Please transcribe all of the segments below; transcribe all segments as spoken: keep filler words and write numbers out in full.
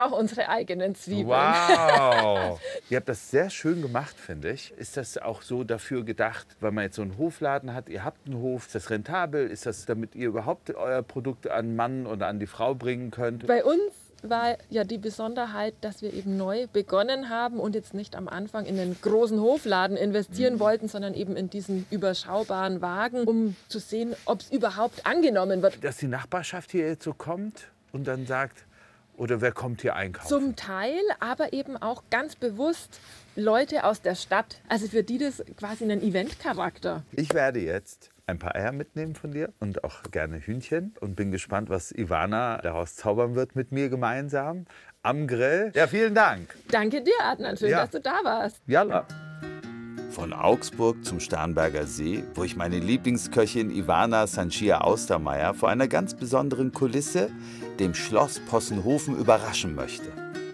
Auch unsere eigenen Zwiebeln. Wow! Ihr habt das sehr schön gemacht, finde ich. Ist das auch so dafür gedacht, weil man jetzt so einen Hofladen hat, ihr habt einen Hof, ist das rentabel? Ist das, damit ihr überhaupt euer Produkt an Mann oder an die Frau bringen könnt? Bei uns war ja die Besonderheit, dass wir eben neu begonnen haben und jetzt nicht am Anfang in den großen Hofladen investieren mhm. wollten, sondern eben in diesen überschaubaren Wagen, um zu sehen, ob es überhaupt angenommen wird. Dass die Nachbarschaft hier jetzt so kommt und dann sagt, oder wer kommt hier einkaufen? Zum Teil, aber eben auch ganz bewusst Leute aus der Stadt. Also für die das quasi einen Eventcharakter. Ich werde jetzt ein paar Eier mitnehmen von dir und auch gerne Hühnchen und bin gespannt, was Ivana daraus zaubern wird mit mir gemeinsam am Grill. Ja, vielen Dank. Danke dir, Adnan. Schön, ja. dass du da warst. Jalla. Von Augsburg zum Starnberger See, wo ich meine Lieblingsköchin Ivana Sanchia-Austermeier vor einer ganz besonderen Kulisse, dem Schloss Possenhofen, überraschen möchte.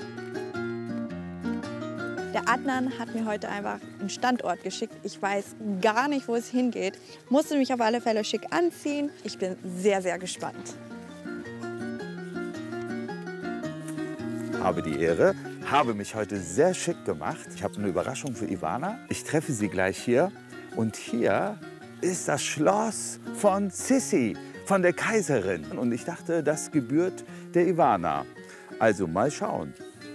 Der Adnan hat mir heute einfach einen Standort geschickt. Ich weiß gar nicht, wo es hingeht. Musste mich auf alle Fälle schick anziehen. Ich bin sehr, sehr gespannt. Habe die Ehre, habe mich heute sehr schick gemacht. Ich habe eine Überraschung für Ivana. Ich treffe sie gleich hier. Und hier ist das Schloss von Sissi, von der Kaiserin. Und ich dachte, das gebührt der Ivana. Also mal schauen.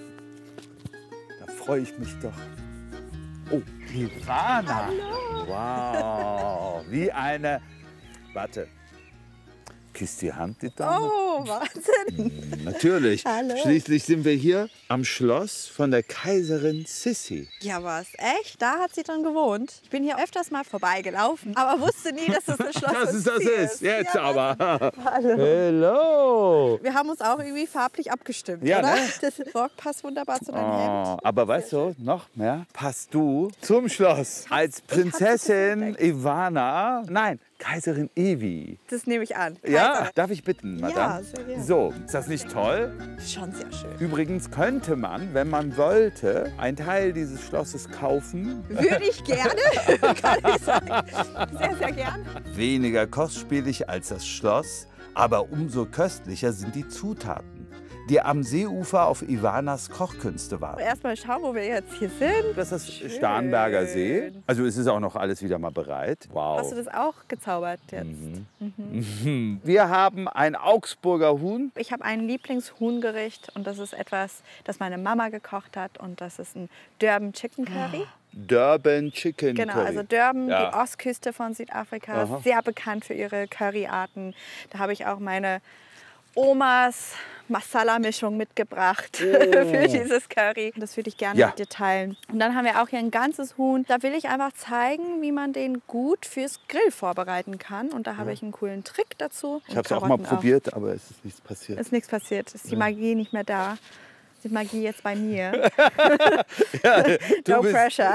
Da freue ich mich doch. Oh, Ivana! Hallo. Wow, wie eine... Warte. Küsst die Hand, die Dame? Oh, Wahnsinn. Natürlich. Hallo. Schließlich sind wir hier am Schloss von der Kaiserin Sissi. Ja, was? Echt? Da hat sie drin gewohnt. Ich bin hier öfters mal vorbeigelaufen, aber wusste nie, dass das das Schloss das ist. Das ist. ist jetzt ja, aber. Hallo. Hello. Wir haben uns auch irgendwie farblich abgestimmt, ja, oder? Ne? Das Rock passt wunderbar zu deinem oh, Hemd. Aber weißt du, noch mehr passt du zum Schloss als Prinzessin Ivana. Nein, Kaiserin Evi. Das nehme ich an. Ja, darf ich bitten, Madame? Ja, sehr gerne. So, ist das nicht toll? Schon sehr schön. Übrigens könnte man, wenn man wollte, einen Teil dieses Schlosses kaufen. Würde ich gerne, kann ich sagen. Sehr, sehr gern. Weniger kostspielig als das Schloss, aber umso köstlicher sind die Zutaten, die am Seeufer auf Ivanas Kochkünste warten. Erstmal schauen, wo wir jetzt hier sind. Das ist das Schön. Starnberger See. Also es ist auch noch alles wieder mal bereit. Wow. Hast du das auch gezaubert jetzt? Mhm. Mhm. Wir haben ein Augsburger Huhn. Ich habe ein Lieblingshuhngericht und das ist etwas, das meine Mama gekocht hat und das ist ein Durban Chicken Curry. Durban Chicken Genau, Curry. also Durban, ja. die Ostküste von Südafrika, Aha. sehr bekannt für ihre Curryarten. Da habe ich auch meine Omas Masala-Mischung mitgebracht oh. für dieses Curry. Das würde ich gerne ja. mit dir teilen. Und dann haben wir auch hier ein ganzes Huhn. Da will ich einfach zeigen, wie man den gut fürs Grill vorbereiten kann. Und da habe ja. ich einen coolen Trick dazu. Ich habe es auch mal probiert, auch. aber es ist nichts passiert. Es ist nichts passiert. Ist die Magie nicht mehr da. Ist die Magie jetzt bei mir. ja, no pressure.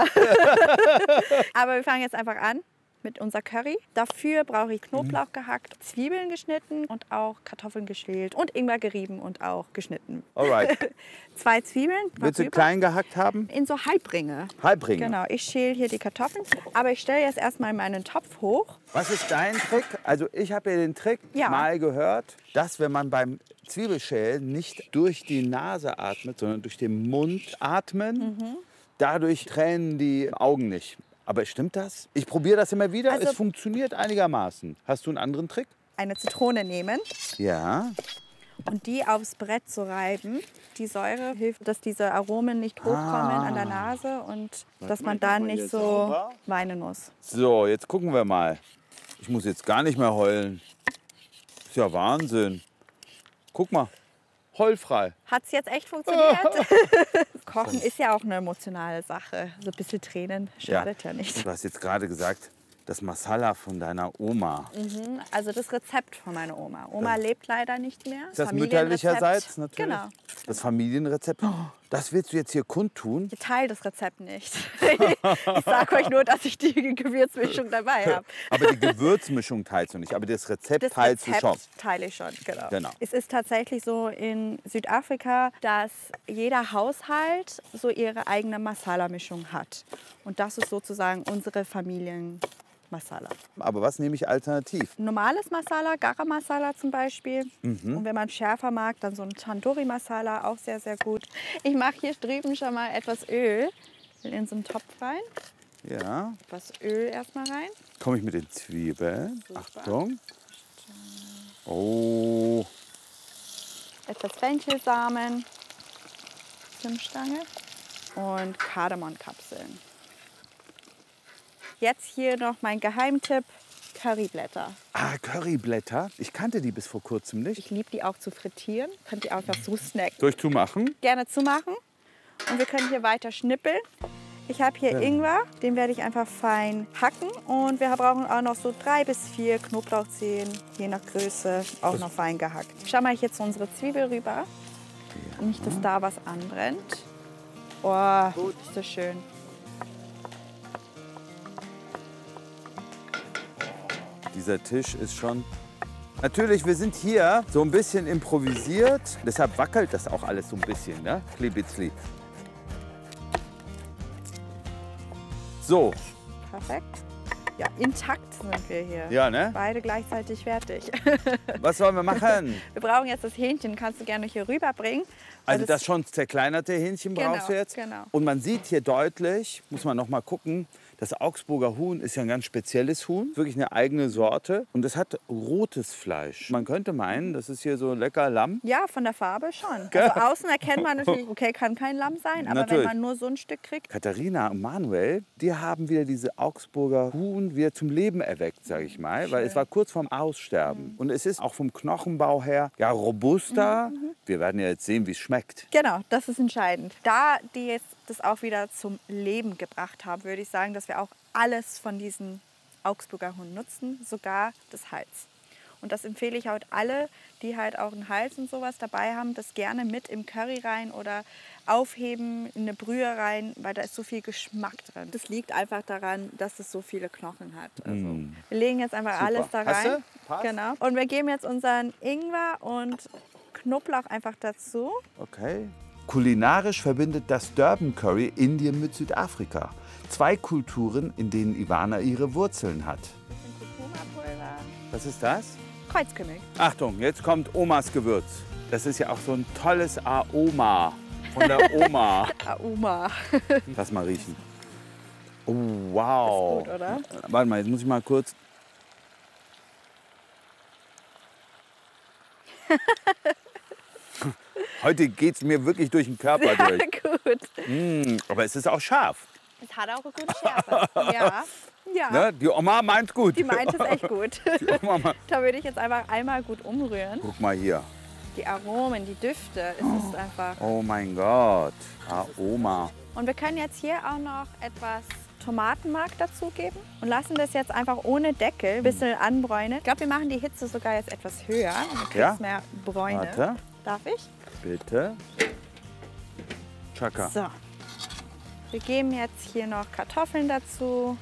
Aber wir fangen jetzt einfach an mit unser Curry. Dafür brauche ich Knoblauch gehackt, Zwiebeln geschnitten und auch Kartoffeln geschält und Ingwer gerieben und auch geschnitten. Alright. Zwei Zwiebeln. Willst du klein gehackt haben? In so Halbringe. Halbringe. Genau, ich schäle hier die Kartoffeln, aber ich stelle jetzt erstmal meinen Topf hoch. Was ist dein Trick? Also ich habe ja den Trick ja. mal gehört, dass wenn man beim Zwiebelschälen nicht durch die Nase atmet, sondern durch den Mund atmen, mhm. dadurch tränen die Augen nicht. Aber stimmt das? Ich probiere das immer wieder. Also, es funktioniert einigermaßen. Hast du einen anderen Trick? Eine Zitrone nehmen. Ja. Und die aufs Brett zu reiben. Die Säure hilft, dass diese Aromen nicht hochkommen ah. an der Nase und Was dass man dann nicht so sauber? weinen muss. So, jetzt gucken wir mal. Ich muss jetzt gar nicht mehr heulen. Ist ja Wahnsinn. Guck mal. Heulfrei. Hat es jetzt echt funktioniert? Kochen ist ja auch eine emotionale Sache. So ein bisschen Tränen schadet ja, ja nicht. Du hast jetzt gerade gesagt, das Masala von deiner Oma. Mhm, also das Rezept von meiner Oma. Oma ja. lebt leider nicht mehr. Ist das mütterlicherseits natürlich? Genau. Das Familienrezept. Das willst du jetzt hier kundtun? Ich teile das Rezept nicht. Ich sage euch nur, dass ich die Gewürzmischung dabei habe. Aber die Gewürzmischung teilst du nicht, aber das Rezept das teilst Rezept du schon. teile ich schon, genau. genau. Es ist tatsächlich so in Südafrika, dass jeder Haushalt so ihre eigene Masala-Mischung hat. Und das ist sozusagen unsere Familien. Masala. Aber was nehme ich alternativ? Normales Masala, Garam Masala zum Beispiel. Mhm. Und wenn man schärfer mag, dann so ein Tandoori Masala, auch sehr, sehr gut. Ich mache hier drüben schon mal etwas Öl in so einen Topf rein. Ja. Etwas Öl erstmal rein. Komme ich mit den Zwiebeln. Super. Achtung. Oh. Etwas Fenchelsamen, Zimtstange und Kardemonkapseln. Jetzt hier noch mein Geheimtipp, Curryblätter. Ah, Curryblätter. Ich kannte die bis vor kurzem nicht. Ich liebe die auch zu frittieren. Könnt ihr einfach so snacken. Soll ich zumachen? Gerne zumachen. Und wir können hier weiter schnippeln. Ich habe hier Ja. Ingwer, den werde ich einfach fein hacken. Und wir brauchen auch noch so drei bis vier Knoblauchzehen, je nach Größe, auch noch fein gehackt. Schau mal hier zu unserer Zwiebel rüber. Nicht, dass da was anbrennt. Oh, ist das schön. Dieser Tisch ist schon... Natürlich, wir sind hier so ein bisschen improvisiert. Deshalb wackelt das auch alles so ein bisschen, ne? Klibitzli. So. Perfekt. Ja, intakt sind wir hier. Ja, ne? Beide gleichzeitig fertig. Was sollen wir machen? Wir brauchen jetzt das Hähnchen, kannst du gerne hier rüberbringen. Also das schon zerkleinerte Hähnchen Genau, brauchst du jetzt? genau. Und man sieht hier deutlich, muss man noch mal gucken, das Augsburger Huhn ist ja ein ganz spezielles Huhn, wirklich eine eigene Sorte. Und es hat rotes Fleisch. Man könnte meinen, das ist hier so lecker Lamm. Ja, von der Farbe schon. Gell? Also außen erkennt man natürlich, okay, kann kein Lamm sein, aber Natürlich. wenn man nur so ein Stück kriegt. Katharina und Manuel, die haben wieder diese Augsburger Huhn wieder zum Leben erweckt, sage ich mal. Weil es war kurz vorm Aussterben. Und es ist auch vom Knochenbau her ja robuster. Mhm, Wir werden ja jetzt sehen, wie es schmeckt. Genau, das ist entscheidend. Da die jetzt das auch wieder zum Leben gebracht haben, würde ich sagen, dass wir auch alles von diesen Augsburger Huhn nutzen, sogar das Hals. Und das empfehle ich halt alle, die halt auch einen Hals und sowas dabei haben, das gerne mit im Curry rein oder aufheben in eine Brühe rein, weil da ist so viel Geschmack drin. Das liegt einfach daran, dass es so viele Knochen hat. Also, Mm. wir legen jetzt einfach Super. alles da Hast rein. du? Passt? Genau. Und wir geben jetzt unseren Ingwer und Knoblauch einfach dazu. Okay. Kulinarisch verbindet das Durban Curry Indien mit Südafrika. Zwei Kulturen, in denen Ivana ihre Wurzeln hat. Bisschen Kurkuma-Pulver. Was ist das? Kreuzkümmel. Achtung, jetzt kommt Omas Gewürz. Das ist ja auch so ein tolles Aroma von der Oma. Auma. Lass mal riechen. Oh, wow. Ist gut, oder? Warte mal, jetzt muss ich mal kurz. Heute geht es mir wirklich durch den Körper durch. Gut. Mm, aber es ist auch scharf. Es hat auch eine gute Schärfe. Ja. Ja. Ne? Die Oma meint gut. Die meint es echt gut. Die Oma meint- Da würde ich jetzt einfach einmal gut umrühren. Guck mal hier. Die Aromen, die Düfte, es ist einfach. Oh mein Gott. Aroma. Und wir können jetzt hier auch noch etwas Tomatenmark dazugeben und lassen das jetzt einfach ohne Deckel ein bisschen anbräunen. Ich glaube, wir machen die Hitze sogar jetzt etwas höher, dann kriegst Ja? mehr Bräune. Warte. Darf ich? Bitte. Chaka. So. Wir geben jetzt hier noch Kartoffeln dazu.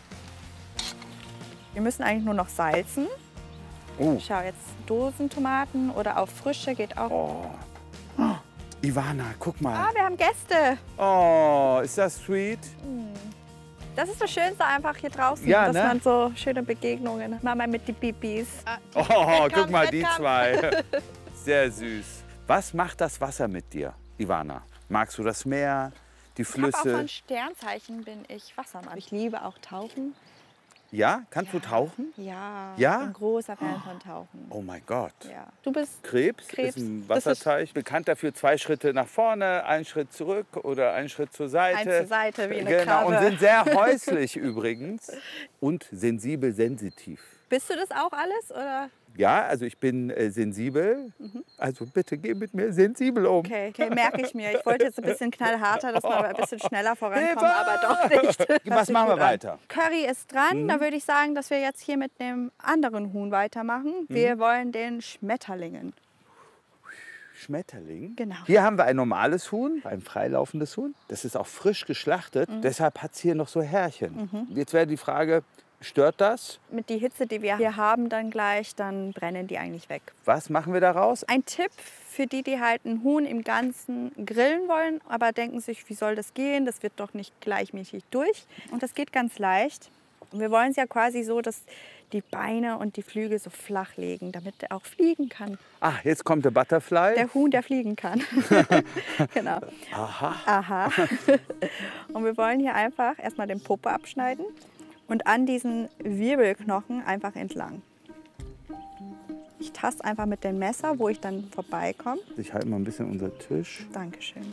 Wir müssen eigentlich nur noch salzen. Oh. Schau, jetzt Dosentomaten oder auch frische geht auch. Oh. Ivana, guck mal. Ah, wir haben Gäste. Oh, ist das sweet? Das ist das Schönste einfach hier draußen, Ja, dass ne? man so schöne Begegnungen hat. Mama mit die Bibis. Oh, guck mal, die zwei. Sehr süß. Was macht das Wasser mit dir, Ivana? Magst du das Meer, die Ich habe auch Flüsse? von Sternzeichen bin ich Wassermann. Ich liebe auch Tauchen. Ja? Kannst du tauchen? Ja, Ja? ich bin großer Fan von Tauchen. Oh mein Gott. Ja. Du bist Krebs, Krebs. ist ein Das ist- Wasserzeichen. Bekannt dafür zwei Schritte nach vorne, einen Schritt zurück oder einen Schritt zur Seite. Eins zur Seite, wie eine Genau, und Krabbe. sind sehr häuslich übrigens. Und sensibel, sensitiv. Bist du das auch alles? Oder? Ja, also ich bin äh, sensibel. Also bitte geh mit mir sensibel um. Mhm. Okay, okay merke ich mir. Ich wollte jetzt ein bisschen knallharter, dass wir ein bisschen schneller vorankommen, Hilfe! aber doch nicht. Was Hört sich machen wir gut an. weiter? Curry ist dran. Mhm. Da würde ich sagen, dass wir jetzt hier mit dem anderen Huhn weitermachen. Wir Mhm. wollen den Schmetterlingen. Schmetterling. Genau. Hier haben wir ein normales Huhn, ein freilaufendes Huhn. Das ist auch frisch geschlachtet. Mhm. Deshalb hat es hier noch so Härchen. Jetzt wäre die Frage, stört das? Mit die Hitze, die wir hier haben, dann gleich, dann brennen die eigentlich weg. Was machen wir daraus? Ein Tipp für die, die halt ein Huhn im Ganzen grillen wollen, aber denken sich, wie soll das gehen? Das wird doch nicht gleichmäßig durch. Und das geht ganz leicht. Und wir wollen es ja quasi so, dass die Beine und die Flügel so flach legen, damit er auch fliegen kann. Ah, jetzt kommt der Butterfly. Der Huhn, der fliegen kann. Genau. Aha. Aha. Und wir wollen hier einfach erstmal den Popo abschneiden und an diesen Wirbelknochen einfach entlang. Ich taste einfach mit dem Messer, wo ich dann vorbeikomme. Ich halte mal ein bisschen unser Tisch. Dankeschön.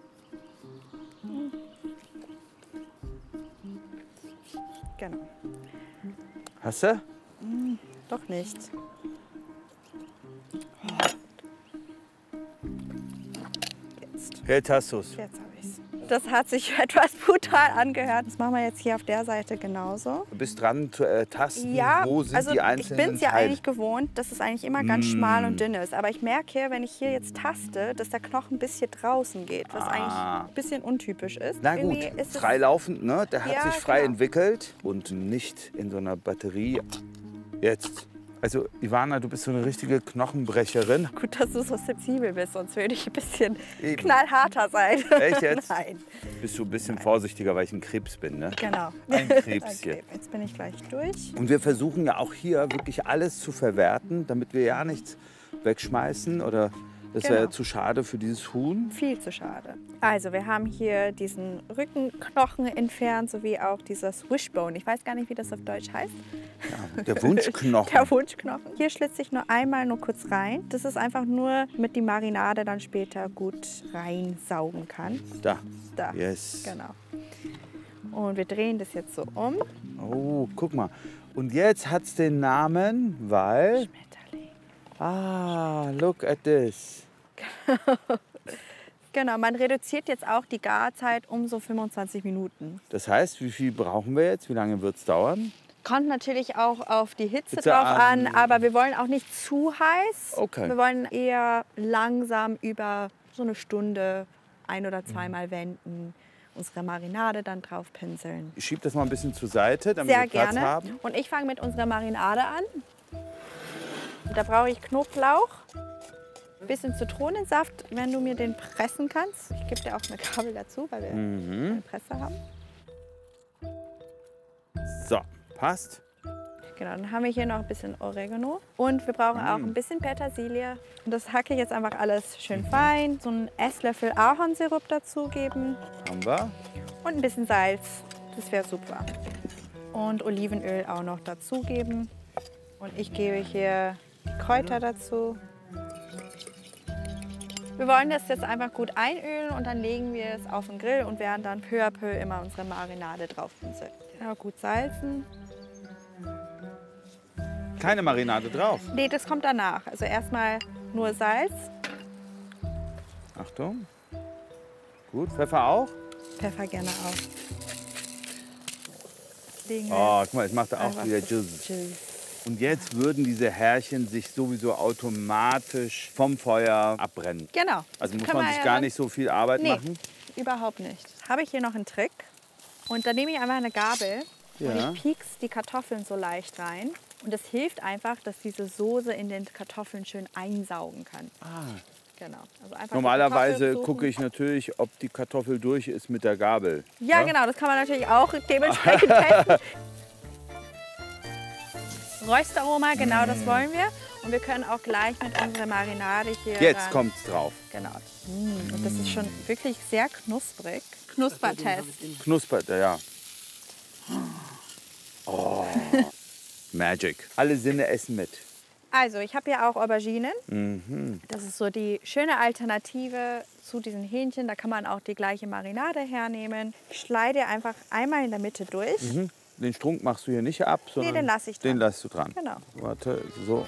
Genau. Hast du? Doch nicht. Jetzt. Jetzt hast du's. Jetzt habe ich's. Das hat sich etwas brutal angehört. Das machen wir jetzt hier auf der Seite genauso. Du bist dran zu äh, tasten, Ja, wo sind also die ich einzelnen bin es ja Teile? eigentlich gewohnt, dass es eigentlich immer ganz Mm. schmal und dünn ist. Aber ich merke, wenn ich hier jetzt taste, dass der Knochen ein bisschen draußen geht, was Ah. eigentlich ein bisschen untypisch ist. Na gut, Irgendwie ist es- freilaufend, ne? Der hat Ja, sich frei genau. entwickelt und nicht in so einer Batterie. Jetzt. Also Ivana, du bist so eine richtige Knochenbrecherin. Gut, dass du so sensibel bist, sonst würde ich ein bisschen Eben. knallharter sein. Echt jetzt? Nein, Bist du ein bisschen vorsichtiger, weil ich ein Krebs bin, ne? genau. Ein Krebschen. Okay, jetzt bin ich gleich durch. Und wir versuchen ja auch hier wirklich alles zu verwerten, damit wir ja nichts wegschmeißen oder das wäre Genau. zu schade für dieses Huhn. Viel zu schade. Also wir haben hier diesen Rückenknochen entfernt, sowie auch dieses Wishbone. Ich weiß gar nicht, wie das auf Deutsch heißt. Ja, der Wunschknochen. Der Wunschknochen. Hier schlitze ich nur einmal nur kurz rein. Das ist einfach nur, damit die Marinade dann später gut reinsaugen kann. Da. Da. Yes. Genau. Und wir drehen das jetzt so um. Oh, guck mal. Und jetzt hat es den Namen, weil... Schmetterling. Ah, look at this. Genau, man reduziert jetzt auch die Garzeit um so fünfundzwanzig Minuten. Das heißt, wie viel brauchen wir jetzt? Wie lange wird es dauern? Kommt natürlich auch auf die Hitze Hitze drauf an. an, aber wir wollen auch nicht zu heiß. Okay. Wir wollen eher langsam über so eine Stunde ein- oder zweimal wenden, unsere Marinade dann drauf pinseln. Ich schiebe das mal ein bisschen zur Seite, damit Sehr wir Platz gerne. haben. Und ich fange mit unserer Marinade an. Da brauche ich Knoblauch, ein bisschen Zitronensaft, wenn du mir den pressen kannst. Ich gebe dir auch eine Gabel dazu, weil wir Mhm. eine Presse haben. So, passt. Genau, dann haben wir hier noch ein bisschen Oregano und wir brauchen auch Mm. ein bisschen Petersilie. Und das hacke ich jetzt einfach alles schön fein. So einen Esslöffel Ahornsirup dazugeben Haben wir. und ein bisschen Salz. Das wäre super. Und Olivenöl auch noch dazugeben. Und ich gebe hier Kräuter dazu. Wir wollen das jetzt einfach gut einölen und dann legen wir es auf den Grill und werden dann peu à peu immer unsere Marinade drauf pinseln. Ja, gut salzen. Keine Marinade drauf. Nee, das kommt danach. Also erstmal nur Salz, Achtung. Gut, Pfeffer auch. Pfeffer gerne auch. Legen wir Oh, guck mal, es macht auch einfach wieder das Juice. Juice. Und jetzt würden diese Härchen sich sowieso automatisch vom Feuer abbrennen. Genau. Also muss Können man wir sich ja gar dann- nicht so viel Arbeit Nee, machen. überhaupt nicht. Habe ich hier noch einen Trick. Und da nehme ich einfach eine Gabel Ja. und ich piekse die Kartoffeln so leicht rein. Und das hilft einfach, dass diese Soße in den Kartoffeln schön einsaugen kann. Ah. Genau. Also einfach die Normalerweise Kartoffel suchen. gucke ich natürlich, ob die Kartoffel durch ist mit der Gabel. Ja, genau, das kann man natürlich auch dementsprechend testen. Räusteraroma, genau das wollen wir. Und wir können auch gleich mit unserer Marinade hier Jetzt ran. kommt's drauf. Genau. Mm, und das ist schon wirklich sehr knusprig. Knuspertest. Knuspert, ja. Oh. Magic. Alle Sinne essen mit. Also, ich habe hier auch Auberginen. Mhm. Das ist so die schöne Alternative zu diesen Hähnchen. Da kann man auch die gleiche Marinade hernehmen. Ich schneide einfach einmal in der Mitte durch. Mhm. Den Strunk machst du hier nicht ab, sondern den lasse ich dran. Den lässt du dran. Genau. Warte, so.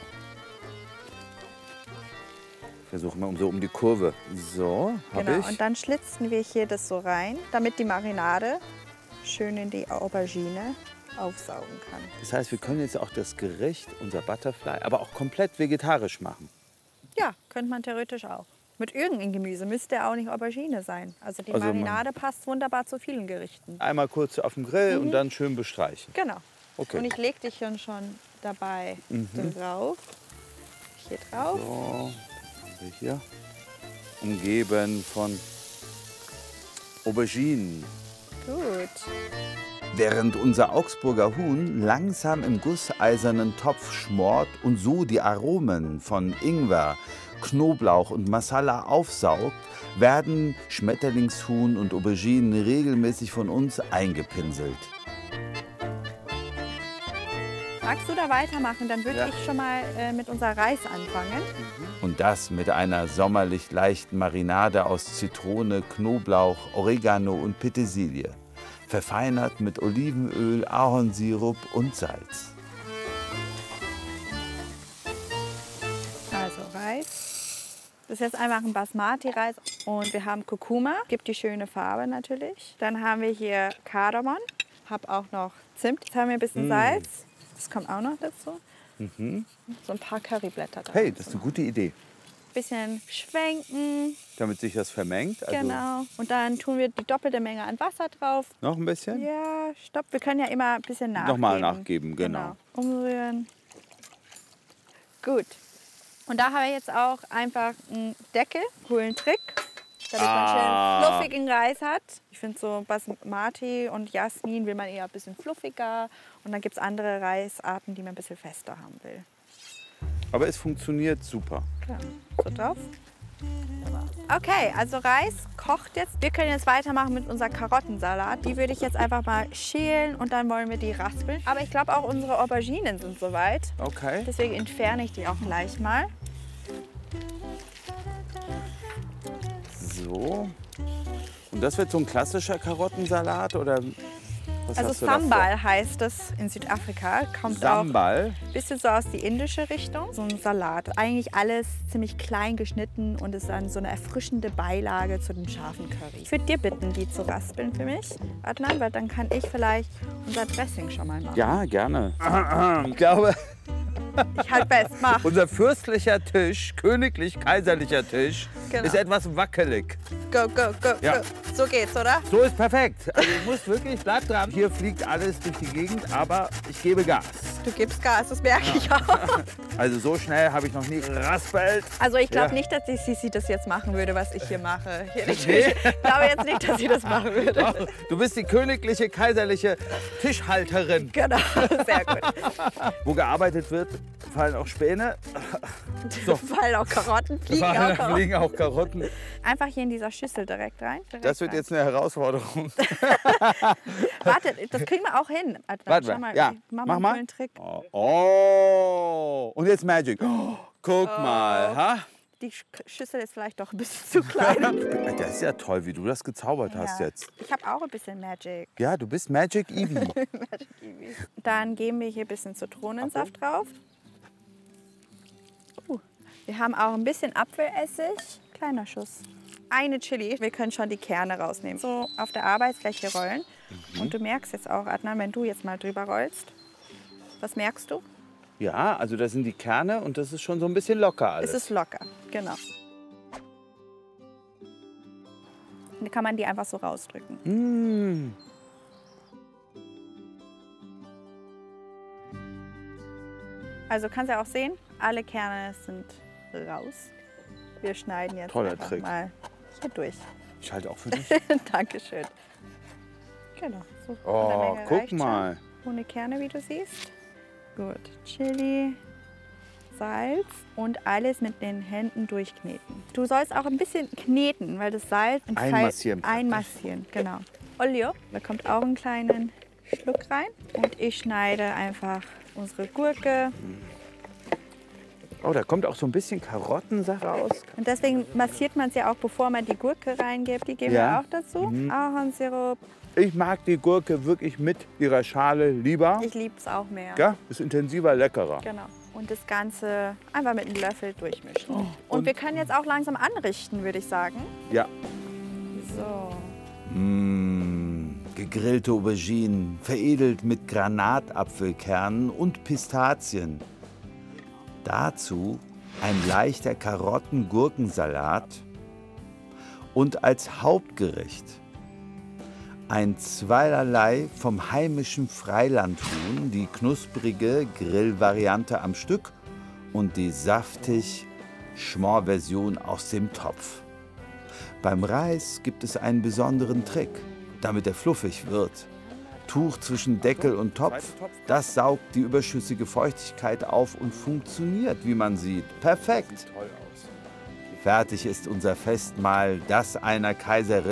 Versuchen wir um so um die Kurve. So, habe Genau. ich. Und dann schlitzen wir hier das so rein, damit die Marinade schön in die Aubergine aufsaugen kann. Das heißt, wir können jetzt auch das Gericht, unser Butterfly, aber auch komplett vegetarisch machen. Ja, könnte man theoretisch auch. Mit irgendeinem Gemüse müsste auch nicht Aubergine sein. Also die Also man- Marinade passt wunderbar zu vielen Gerichten. Einmal kurz auf dem Grill und dann schön bestreichen. Genau. Okay. Und ich lege dich dann schon dabei drauf. Hier drauf. So, haben wir hier. Umgeben von Auberginen. Gut. Während unser Augsburger Huhn langsam im gusseisernen Topf schmort und so die Aromen von Ingwer, Knoblauch und Masala aufsaugt, werden Schmetterlingshuhn und Auberginen regelmäßig von uns eingepinselt. Magst du da weitermachen? Dann würde Ja. ich schon mal äh, mit unser Reis anfangen. Und das mit einer sommerlich leichten Marinade aus Zitrone, Knoblauch, Oregano und Petersilie. Verfeinert mit Olivenöl, Ahornsirup und Salz. Also Reis. Das ist jetzt einfach ein Basmati-Reis und wir haben Kurkuma, gibt die schöne Farbe natürlich. Dann haben wir hier Kardamom, habe auch noch Zimt. Jetzt haben wir ein bisschen Salz, das kommt auch noch dazu. Mhm. So ein paar Curryblätter da. Hey, das ist eine gute Idee. Bisschen schwenken, Damit sich das vermengt. Also genau. Und dann tun wir die doppelte Menge an Wasser drauf. noch ein bisschen? Ja, stopp, wir können ja immer ein bisschen nachgeben. Nochmal nachgeben, genau. Umrühren. Gut. Und da habe ich jetzt auch einfach einen Deckel, coolen Trick, damit Ah. man schön fluffigen Reis hat. Ich finde so Basmati und Jasmin will man eher ein bisschen fluffiger. Und dann gibt es andere Reisarten, die man ein bisschen fester haben will. Aber es funktioniert super. Ja, so drauf. Okay, also Reis kocht jetzt. Wir können jetzt weitermachen mit unserem Karottensalat. Die würde ich jetzt einfach mal schälen und dann wollen wir die raspeln. Aber ich glaube auch unsere Auberginen sind soweit. Okay. Deswegen entferne ich die auch gleich mal. So. Und das wird so ein klassischer Karottensalat oder was Also hast du da vor? Sambal heißt es in Südafrika. Kommt Sambal. auch ein bisschen so aus die indische Richtung. So ein Salat. Eigentlich alles ziemlich klein geschnitten und ist dann so eine erfrischende Beilage zu dem scharfen Curry. Ich würde dir bitten, die zu raspeln für mich, Adnan, weil dann kann ich vielleicht unser Dressing schon mal machen. Ja, gerne. Ich glaube, Ich halt fest, mach. unser fürstlicher Tisch, königlich-kaiserlicher Tisch, Genau. ist etwas wackelig. Go, go, go, Ja. go. So geht's, oder? So ist perfekt. Also ich muss wirklich, bleib dran. Hier fliegt alles durch die Gegend, aber ich gebe Gas. Du gibst Gas, das merke ich auch. Also so schnell habe ich noch nie geraspelt. Also ich glaube Ja. nicht, dass die Sisi das jetzt machen würde, was ich hier mache. Hier in der Küche. Ich glaube jetzt nicht, dass sie das machen würde. Du bist die königliche, kaiserliche Tischhalterin. Genau, sehr gut. Wo gearbeitet wird, fallen auch Späne. So. Fallen auch Karotten, fliegen auch Da Karotten. fliegen auch Karotten. Einfach hier in dieser Schüssel direkt rein. Direkt Das wird rein. jetzt eine Herausforderung. Warte, das kriegen wir auch hin. Adnan, Warte schau mal. mal, Ja, mach mach mal mal. einen coolen Trick. Oh. oh. Und jetzt Magic. Oh. Guck mal. Ha? Die Sch- Schüssel ist vielleicht doch ein bisschen zu klein. Das ist ja toll, wie du das gezaubert hast Ja. jetzt. Ich habe auch ein bisschen Magic. Ja, du bist Magic Evie. Dann geben wir hier ein bisschen Zitronensaft drauf. Uh, wir haben auch ein bisschen Apfelessig. Kleiner Schuss. Eine Chili. Wir können schon die Kerne rausnehmen. So auf der Arbeitsfläche rollen. Und du merkst jetzt auch, Adnan, wenn du jetzt mal drüber rollst. Was merkst du? Ja, also das sind die Kerne und das ist schon so ein bisschen locker alles. Es ist locker, genau. Dann kann man die einfach so rausdrücken. Mmh. Also kannst du ja auch sehen, alle Kerne sind raus. Wir schneiden jetzt Toller einfach Trick. mal hier durch. Ich halte auch für dich. Dankeschön. Genau. So von der Oh, Menge guck reicht schon. mal. Ohne Kerne, wie du siehst. Gut. Chili, Salz und alles mit den Händen durchkneten. Du sollst auch ein bisschen kneten, weil das Salz entfaltet- Einmassieren praktisch. Einmassieren, genau. Olio, da kommt auch einen kleinen Schluck rein. Und ich schneide einfach unsere Gurke. Oh, da kommt auch so ein bisschen Karottensache raus. Und deswegen massiert man es ja auch, bevor man die Gurke reingibt. Die geben Ja. wir auch dazu. Mhm. Ahornsirup. Ich mag die Gurke wirklich mit ihrer Schale lieber. Ich liebe es auch mehr. Ja, ist intensiver, leckerer. Genau. Und das Ganze einfach mit einem Löffel durchmischen. und, und- wir können jetzt auch langsam anrichten, würde ich sagen. Ja. So. Mmh, gegrillte Auberginen, veredelt mit Granatapfelkernen und Pistazien. Dazu ein leichter Karotten-Gurkensalat und als Hauptgericht ein Zweierlei vom heimischen Freilandhuhn, die knusprige Grillvariante am Stück und die saftig Schmorversion aus dem Topf. Beim Reis gibt es einen besonderen Trick, damit er fluffig wird. Tuch zwischen Deckel und Topf. Das saugt die überschüssige Feuchtigkeit auf und funktioniert, wie man sieht. Perfekt. Fertig ist unser Festmahl, das einer Kaiserin